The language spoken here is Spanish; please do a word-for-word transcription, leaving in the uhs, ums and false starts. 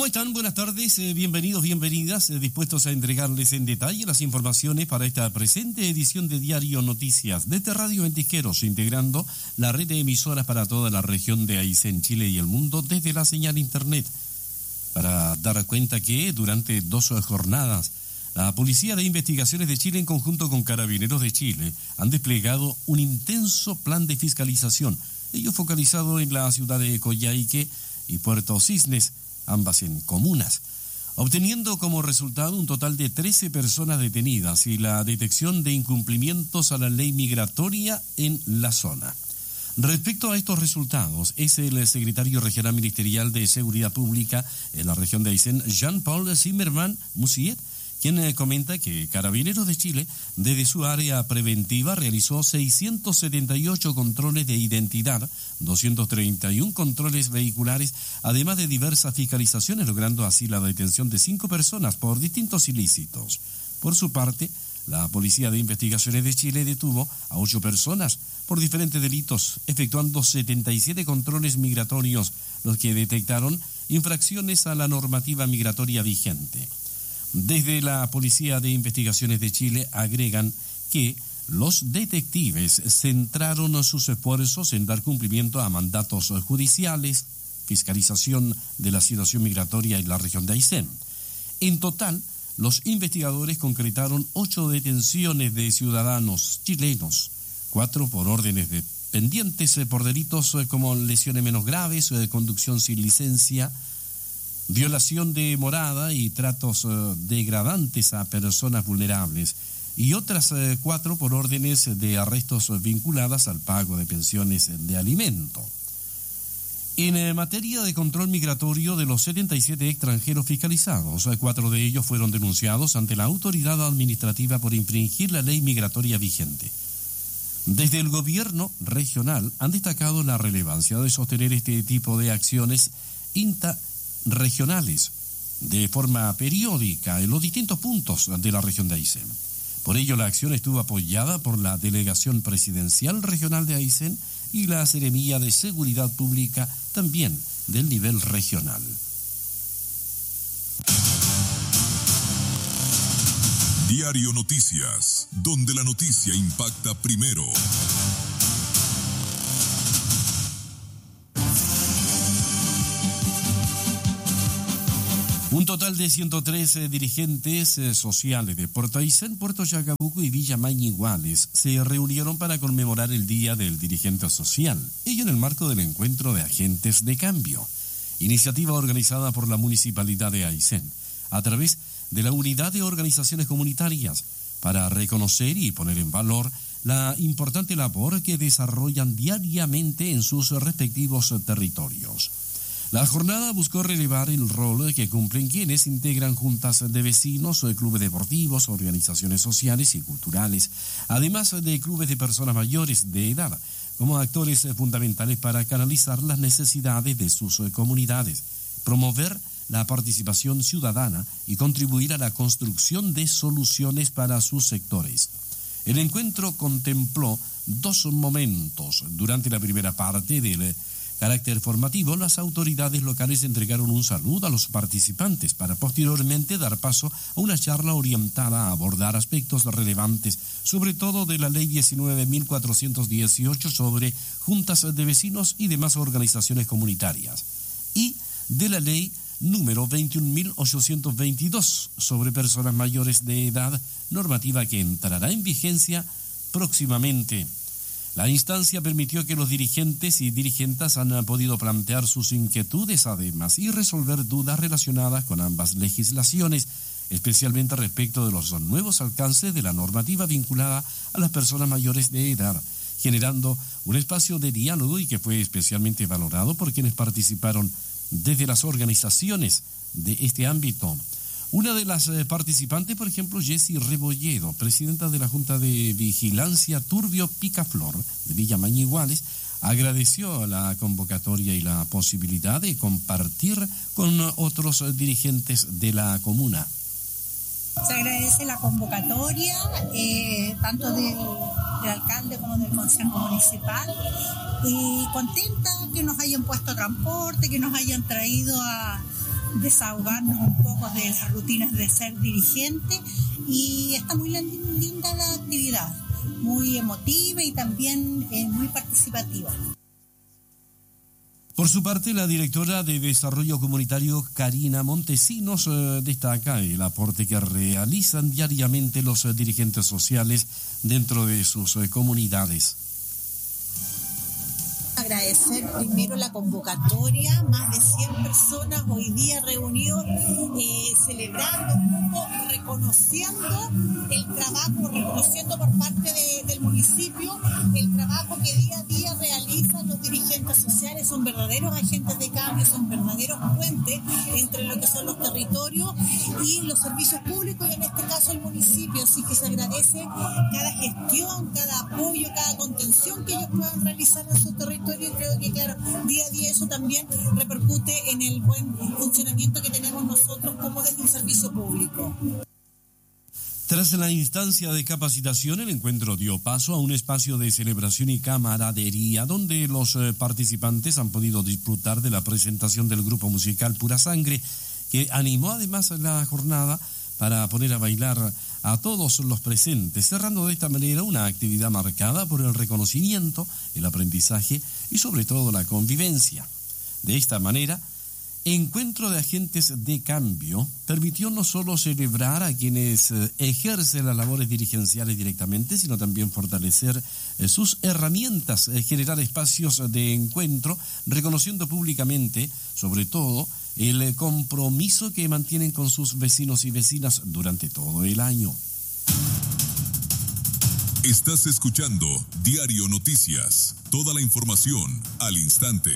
están? Buenas tardes, eh, bienvenidos, bienvenidas, eh, dispuestos a entregarles en detalle las informaciones para esta presente edición de Diario Noticias desde Radio Ventisqueros, integrando la red de emisoras para toda la región de Aysén, Chile y el mundo desde la señal internet. Para dar cuenta que durante dos jornadas, la Policía de Investigaciones de Chile en conjunto con Carabineros de Chile han desplegado un intenso plan de fiscalización, ello focalizado en la ciudad de Coyhaique y Puerto Cisnes, ambas en comunas, obteniendo como resultado un total de trece personas detenidas y la detección de incumplimientos a la ley migratoria en la zona. Respecto a estos resultados, es el secretario regional ministerial de Seguridad Pública en la región de Aysén, Jean-Paul Zimmerman Musiet, quien comenta que Carabineros de Chile, desde su área preventiva, realizó seiscientos setenta y ocho controles de identidad, doscientos treinta y uno controles vehiculares, además de diversas fiscalizaciones, logrando así la detención de cinco personas por distintos ilícitos. Por su parte, la Policía de Investigaciones de Chile detuvo a ocho personas por diferentes delitos, efectuando setenta y siete controles migratorios, los que detectaron infracciones a la normativa migratoria vigente. Desde la Policía de Investigaciones de Chile agregan que los detectives centraron sus esfuerzos en dar cumplimiento a mandatos judiciales, fiscalización de la situación migratoria en la región de Aysén. En total, los investigadores concretaron ocho detenciones de ciudadanos chilenos, cuatro por órdenes de pendientes por delitos como lesiones menos graves, conducción sin licencia, violación de morada y tratos uh, degradantes a personas vulnerables, y otras uh, cuatro por órdenes de arrestos vinculadas al pago de pensiones de alimento. En uh, materia de control migratorio de los setenta y siete extranjeros fiscalizados, uh, cuatro de ellos fueron denunciados ante la autoridad administrativa por infringir la ley migratoria vigente. Desde el gobierno regional han destacado la relevancia de sostener este tipo de acciones inta regionales de forma periódica en los distintos puntos de la región de Aysén. Por ello, la acción estuvo apoyada por la Delegación Presidencial Regional de Aysén y la Seremía de Seguridad Pública, también del nivel regional. Diario Noticias, donde la noticia impacta primero. Un total de ciento trece dirigentes eh, sociales de Puerto Aysén, Puerto Chacabuco y Villa Mañiguales se reunieron para conmemorar el Día del Dirigente Social, ello en el marco del encuentro de agentes de cambio, iniciativa organizada por la Municipalidad de Aysén, a través de la Unidad de Organizaciones Comunitarias, para reconocer y poner en valor la importante labor que desarrollan diariamente en sus respectivos territorios. La jornada buscó relevar el rol que cumplen quienes integran juntas de vecinos, clubes deportivos, organizaciones sociales y culturales, además de clubes de personas mayores de edad, como actores fundamentales para canalizar las necesidades de sus comunidades, promover la participación ciudadana y contribuir a la construcción de soluciones para sus sectores. El encuentro contempló dos momentos. Durante la primera parte del carácter formativo, las autoridades locales entregaron un saludo a los participantes para posteriormente dar paso a una charla orientada a abordar aspectos relevantes, sobre todo de la Ley diecinueve mil cuatrocientos dieciocho sobre juntas de vecinos y demás organizaciones comunitarias, y de la Ley número veintiún mil ochocientos veintidós sobre personas mayores de edad, normativa que entrará en vigencia próximamente. La instancia permitió que los dirigentes y dirigentas han podido plantear sus inquietudes además y resolver dudas relacionadas con ambas legislaciones, especialmente respecto de los nuevos alcances de la normativa vinculada a las personas mayores de edad, generando un espacio de diálogo y que fue especialmente valorado por quienes participaron desde las organizaciones de este ámbito. Una de las eh, participantes, por ejemplo, Jessie Rebolledo, presidenta de la Junta de Vigilancia Turbio Picaflor de Villa Mañiguales, agradeció la convocatoria y la posibilidad de compartir con otros dirigentes de la comuna. Se agradece la convocatoria, eh, tanto del, del alcalde como del consejo municipal, y contenta que nos hayan puesto transporte, que nos hayan traído a desahogarnos un poco de las rutinas de ser dirigente, y está muy linda la actividad, muy emotiva y también eh, muy participativa. Por su parte, la directora de Desarrollo Comunitario, Karina Montesinos, eh, destaca el aporte que realizan diariamente los eh, dirigentes sociales dentro de sus eh, comunidades. Agradecer primero la convocatoria, más de cien personas hoy día reunidos, eh, celebrando un poco, reconociendo el trabajo, reconociendo por parte de, del municipio el trabajo que día a día realizan los dirigentes sociales. Son verdaderos agentes de cambio, son verdaderos puentes entre lo que son los territorios y los servicios públicos, y en este caso el municipio. Así que se agradece cada gestión, cada apoyo, cada contención que ellos puedan realizar en su territorio. Y creo que, claro, día a día eso también repercute en el buen funcionamiento que tenemos nosotros como desde un servicio público. Tras la instancia de capacitación, el encuentro dio paso a un espacio de celebración y camaradería, donde los eh, participantes han podido disfrutar de la presentación del grupo musical Pura Sangre, que animó además la jornada para poner a bailar a todos los presentes, cerrando de esta manera una actividad marcada por el reconocimiento, el aprendizaje y sobre todo la convivencia. De esta manera, Encuentro de Agentes de Cambio permitió no solo celebrar a quienes ejercen las labores dirigenciales directamente, sino también fortalecer sus herramientas, generar espacios de encuentro, reconociendo públicamente, sobre todo, el compromiso que mantienen con sus vecinos y vecinas durante todo el año. Estás escuchando Diario Noticias. Toda la información al instante.